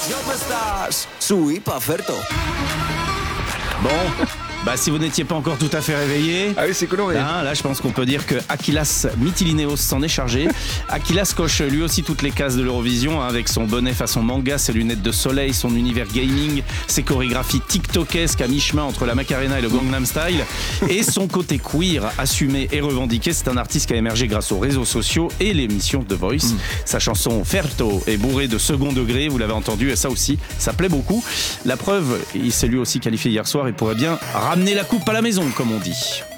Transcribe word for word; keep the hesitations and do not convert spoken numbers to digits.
Sui Pafferto. Bon, bah si vous n'étiez pas encore tout à fait réveillé, Ah oui, c'est coloré. hein, là je pense qu'on peut dire que Achillas Mytilinéos s'en est chargé. Achillas coche lui aussi toutes les cases de l'Eurovision, hein, avec son bonnet façon manga, ses lunettes de soleil, son univers gaming, ses chorégraphies tiktokesques à mi-chemin entre la Macarena et le Gangnam Style, et son côté queer assumé et revendiqué. C'est un artiste qui a émergé grâce aux réseaux sociaux et l'émission The Voice. Mm. Sa chanson Ferto est bourrée de second degré, vous l'avez entendu, et ça aussi, ça plaît beaucoup. La preuve, il s'est lui aussi qualifié hier soir et pourrait bien ramener la coupe à la maison, comme on dit.